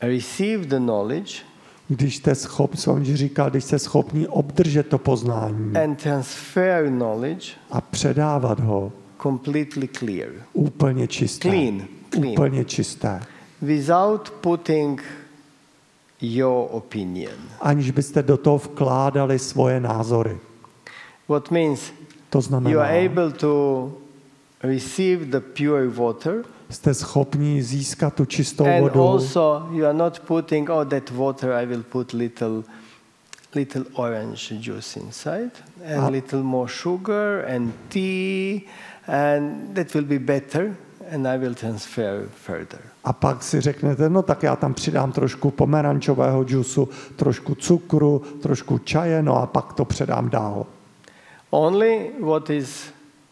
receive the knowledge, když jste schopni obdržet to poznání and transfer knowledge a předávat ho completely clear. úplně čisté. Clean. Úplně čisté. Without putting your opinion. Aniž byste do toho vkládali svoje názory. What means To you znamená, are able to receive the pure water, jste schopni získat tu čistou and vodu also you are not putting, oh, that water I will put little orange juice inside, and little more sugar and tea, and that will be better, and I will transfer further. a pak si řeknete, no tak já tam přidám trošku pomerančového džusu, trošku cukru, trošku čaje, no a pak to předám dál. Only what is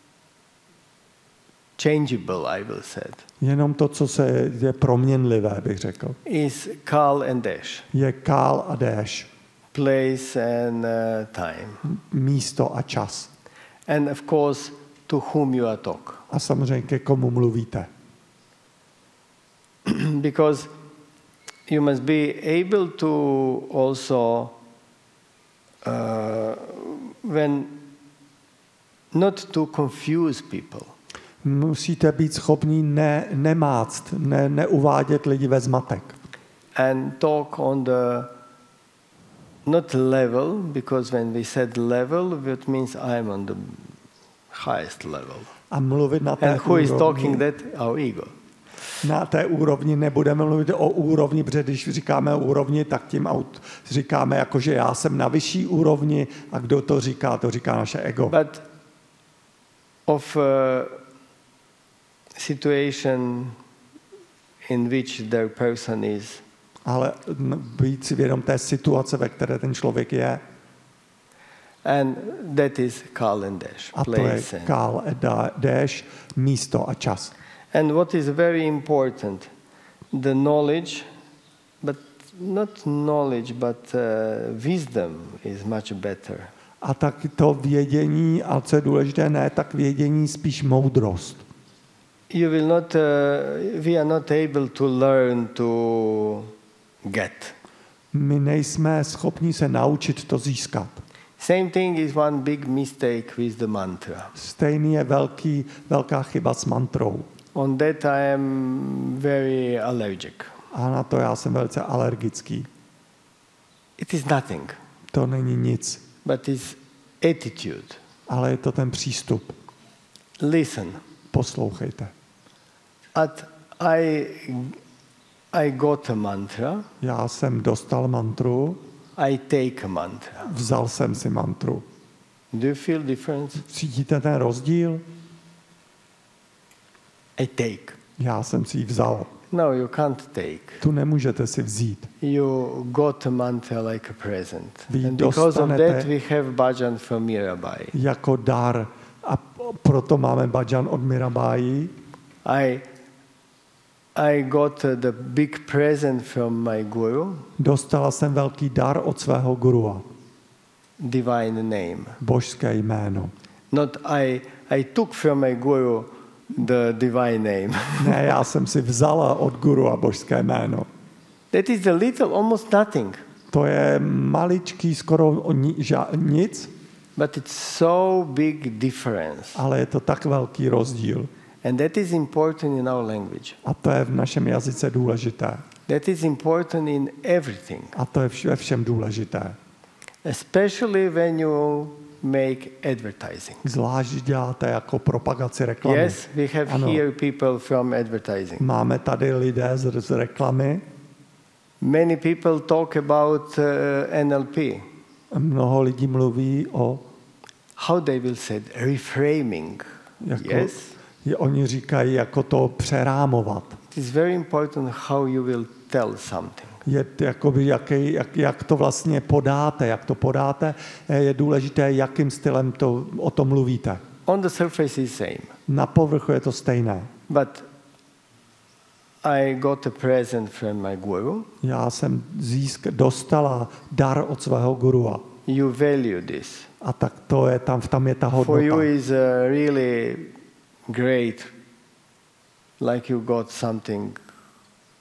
changeable, I will say, Jenom to, co je proměnlivé, bych řekl. is kal and dash, Je kál a déš, place and time, místo a čas. and of course to whom you are talking. A samozřejmě ke komu mluvíte. Because you must be able to also, when not to confuse people. Musíte být schopní nemáct, neuvádět lidi ve zmatek. And talk on the not level, because when we said level, that means I'm on the highest level. A mluvit na té And who is úrovni. talking that? Our ego. Na té úrovni nebudeme mluvit o úrovni, protože když říkáme o úrovni, tak tím říkáme jako, že já jsem na vyšší úrovni a kdo to říká naše ego. But of situation in which the person is, Ale být si vědom té situace, ve které ten člověk je. and that is kal and dash, A to je place. kál, déš, místo a čas. And what is very important, the knowledge, but not knowledge, but wisdom is much better. A tak to vědění, a co je důležité, ne tak vědění, spíš moudrost. You will not, we are not able to learn to get. My nejsme schopni se naučit to získat. Same thing is one big mistake with the mantra. Stejný je velká chyba s mantrou. On that I am very allergic. A na to já jsem velice alergický. It is nothing, To není nic, but it's attitude. ale je to ten přístup. Listen. Poslouchejte. I got a mantra. Já jsem dostal mantru, I take a mantra. vzal jsem si mantru. Do you feel difference? Cítíte ten rozdíl? I take. Já jsem si ji vzal. No, you can't take. Tu nemůžete si vzít. You got a mantra like a present. Vy And because of dostanete- that we have bhajan from Mirabai. Jako dar. A proto máme bhajan od Mirabáji. I got the big present from my guru, Dostala jsem velký dar od svého gurua. divine name. Božské jméno. Not I took from my guru the divine name. Ne, já jsem si vzala od gurua božské jméno. That is a little, almost nothing. To je maličký, skoro nic, But it's so big difference. ale je to tak velký rozdíl. And that is important in our language. A to je v našem jazyce důležité. That is important in everything. A to je ve všem důležité. Especially when you make advertising. Zvlášť děláte jako propagaci reklamy. Yes, we have Ano. here people from advertising. Máme tady lidé z reklamy. Many people talk about NLP. Mnoho lidí mluví o, How they will say it? Reframing. jako, Yes. oni říkají jako to přerámovat. It is very important how you will tell something. Je jakoby, jak to vlastně podáte, je důležité, jakým stylem o tom mluvíte. On the surface is same. Na povrchu je to stejné. But I got a present from my guru. Já jsem dostala dar od svého gurua. You value this. A tak to je tam je ta For you hodnota. is really great, like you got something